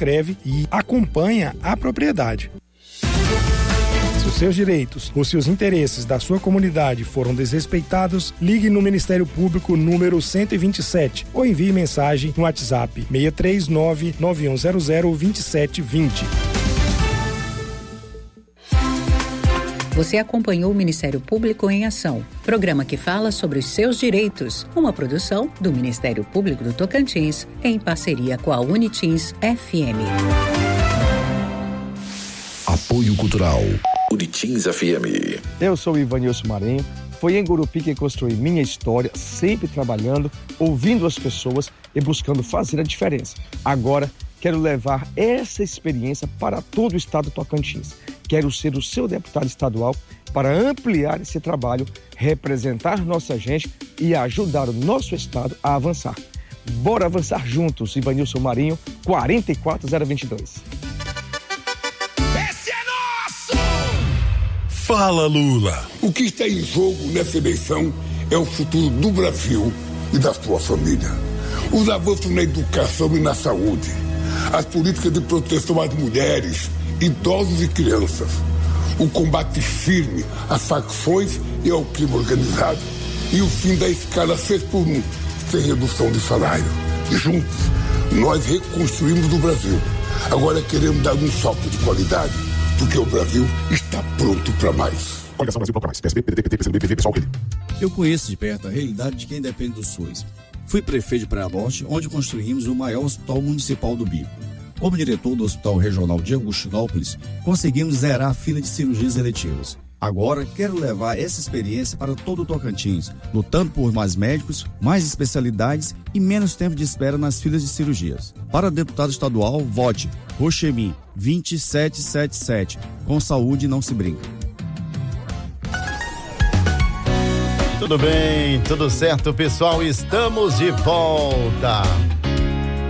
inscreve e acompanha a propriedade. Se os seus direitos ou se os interesses da sua comunidade foram desrespeitados, ligue no Ministério Público número 127 ou envie mensagem no WhatsApp 639-9100-2720. Você acompanhou o Ministério Público em Ação, programa que fala sobre os seus direitos, uma produção do Ministério Público do Tocantins, em parceria com a Unitins FM. Apoio Cultural Unitins FM. Eu sou o Ivanilson Marinho. Foi em Gurupi que construí minha história, sempre trabalhando, ouvindo as pessoas e buscando fazer a diferença. Agora, quero levar essa experiência para todo o estado do Tocantins. Quero ser o seu deputado estadual para ampliar esse trabalho, representar nossa gente e ajudar o nosso estado a avançar. Bora avançar juntos, Ivanilson Marinho, 44022. Fala, Lula! O que está em jogo nessa eleição é o futuro do Brasil e da sua família. Os avanços na educação e na saúde, as políticas de proteção às mulheres, idosos e crianças, o combate firme às facções e ao crime organizado e o fim da escala 6x1, sem redução de salário. E juntos, nós reconstruímos o Brasil. Agora queremos dar um salto de qualidade, porque o Brasil está pronto para mais. Coligação Brasil para mais. PSB, PDT, PT, PCdoB, PV, PSOL, Rede. Eu conheço de perto a realidade de quem depende do SUS. Fui prefeito de Praia Norte, onde construímos o maior hospital municipal do Bico. Como diretor do Hospital Regional de Agostinópolis, conseguimos zerar a fila de cirurgias eletivas. Agora, quero levar essa experiência para todo o Tocantins, lutando por mais médicos, mais especialidades e menos tempo de espera nas filas de cirurgias. Para deputado estadual, vote Rochemim 2777. Com saúde não se brinca. Tudo bem, tudo certo, pessoal? Estamos de volta.